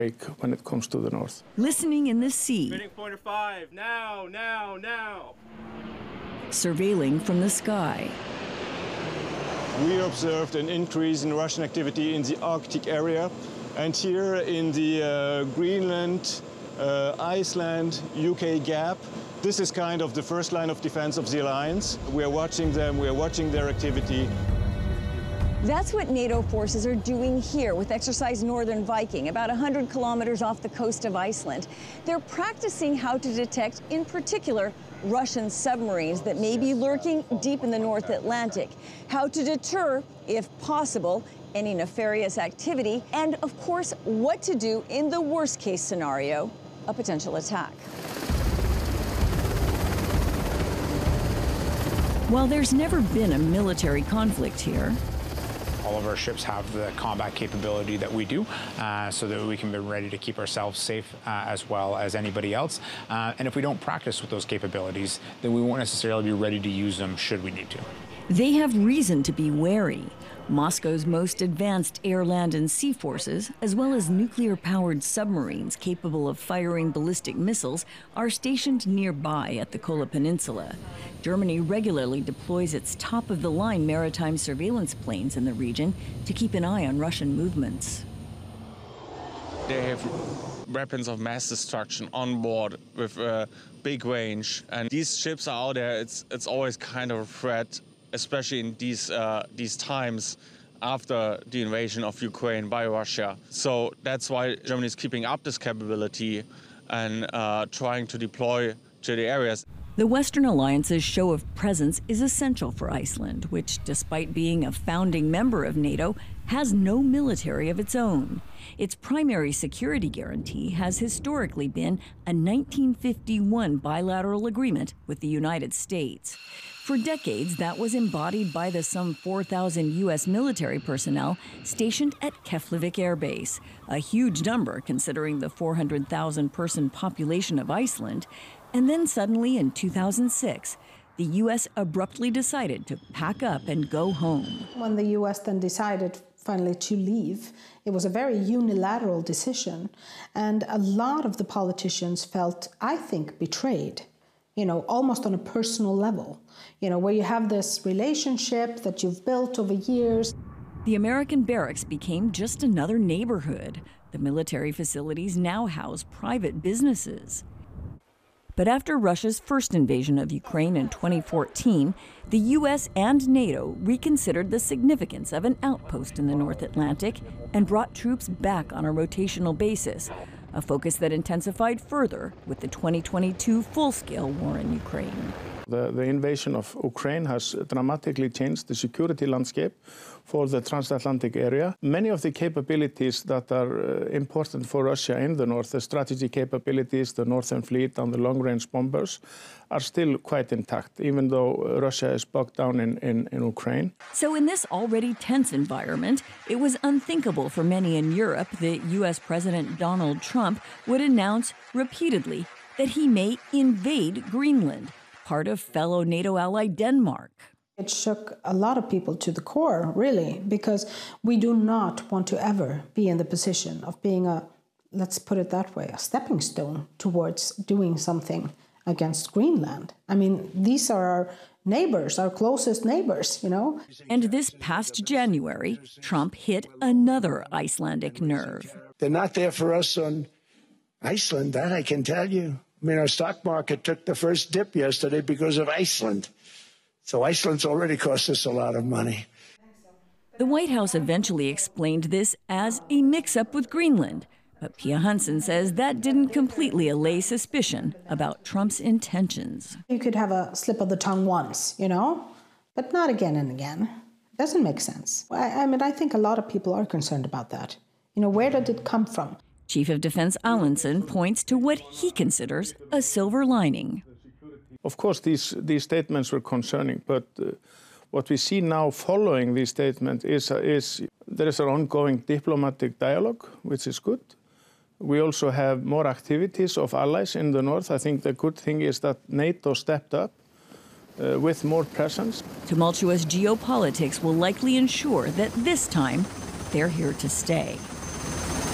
when it comes to the north. Listening in the sea. Fitting pointer 5, now. Surveilling from the sky. We observed an increase in Russian activity in the Arctic area, and here in the Greenland, Iceland, UK gap. This is kind of the first line of defense of the alliance. We are watching them, we are watching their activity. That's what NATO forces are doing here with Exercise Northern Viking, about 100 kilometers off the coast of Iceland. They're practicing how to detect, in particular, Russian submarines that may be lurking deep in the North Atlantic, how to deter, if possible, any nefarious activity, and, of course, what to do in the worst-case scenario, a potential attack. While there's never been a military conflict here, all of our ships have the combat capability that we do, so that we can be ready to keep ourselves safe as well as anybody else. And if we don't practice with those capabilities, then we won't necessarily be ready to use them should we need to. they have reason to be wary. Moscow's most advanced air, land, and sea forces, as well as nuclear-powered submarines capable of firing ballistic missiles, are stationed nearby at the Kola Peninsula. Germany regularly deploys its top-of-the-line maritime surveillance planes in the region to keep an eye on Russian movements. They have weapons of mass destruction on board with a big range, and these ships are out there. It's always kind of a threat, especially in these times after the invasion of Ukraine by Russia. So that's why Germany is keeping up this capability and trying to deploy to the areas. The Western Alliance's show of presence is essential for Iceland, which, despite being a founding member of NATO, has no military of its own. Its primary security guarantee has historically been a 1951 bilateral agreement with the United States. For decades, that was embodied by the some 4,000 U.S. military personnel stationed at Keflavik Air Base, a huge number considering the 400,000-person population of Iceland. And then suddenly, in 2006, the U.S. abruptly decided to pack up and go home. When the U.S. then decided finally to leave, it was a very unilateral decision. And a lot of the politicians felt, I think, betrayed, almost on a personal level, where you have this relationship that you've built over years. The American barracks became just another neighborhood. The military facilities now house private businesses. But after Russia's first invasion of Ukraine in 2014, the U.S. and NATO reconsidered the significance of an outpost in the North Atlantic and brought troops back on a rotational basis, a focus that intensified further with the 2022 full-scale war in Ukraine. The invasion of Ukraine has dramatically changed the security landscape for the transatlantic area. Many of the capabilities that are important for Russia in the north, the strategy capabilities, the Northern Fleet and the long-range bombers, are still quite intact, even though Russia is bogged down in Ukraine. So in this already tense environment, it was unthinkable for many in Europe that U.S. President Donald Trump would announce repeatedly that he may invade Greenland, part of fellow NATO ally Denmark. It shook a lot of people to the core, really, because we do not want to ever be in the position of being let's put it that way, a stepping stone towards doing something against Greenland. I mean, these are our neighbors, our closest neighbors, And this past January, Trump hit another Icelandic nerve. They're not there for us on Iceland, that I can tell you. I mean, our stock market took the first dip yesterday because of Iceland. So Iceland's already cost us a lot of money. The White House eventually explained this as a mix-up with Greenland. But Pia Hansen says that didn't completely allay suspicion about Trump's intentions. You could have a slip of the tongue once, but not again and again. It doesn't make sense. I mean, I think a lot of people are concerned about that. Where did it come from? Chief of Defense Allenson points to what he considers a silver lining. Of course, these statements were concerning, but what we see now following these statements is there is an ongoing diplomatic dialogue, which is good. We also have more activities of allies in the north. I think the good thing is that NATO stepped up with more presence. Tumultuous geopolitics will likely ensure that this time they're here to stay.